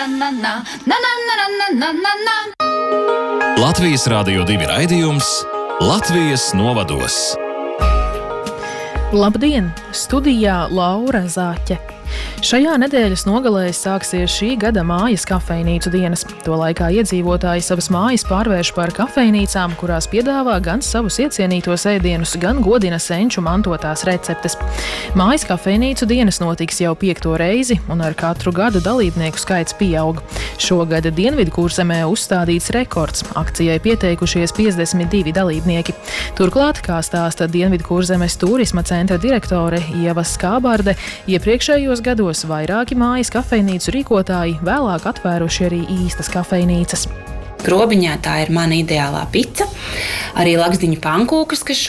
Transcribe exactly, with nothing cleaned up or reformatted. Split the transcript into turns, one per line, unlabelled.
Latvijas Rādio divi raidījums Latvijas novados.
Labdien! Studijā Laura Zāķe. Šajā nedēļas nogalē sāksies šī gada mājas kafejnīcu dienas. To laikā iedzīvotāji savas mājas pārvērš par kafejnīcām, kurās piedāvā gan savus iecienītos ēdienus, gan godina senču mantotās receptes. Mājas kafejnīcu dienas notiks jau piekto reizi, un ar katru gadu dalībnieku skaits pieaug. Šogad Dienvidkurzemē uzstādīts rekords. Akcijai pieteikušies piecdesmit divi dalībnieki. Turklāt, kā stāsta Dienvidkurzemes turisma centra direktore Ieva Skābarde, iepriekšējos gados vairāki mājas kafejnīcu rīkotāji vēlāk atvēruši arī īstas kafejnīcas.
Grobiņā tā ir mana ideālā pica, arī lakstiņu pankūkas, kas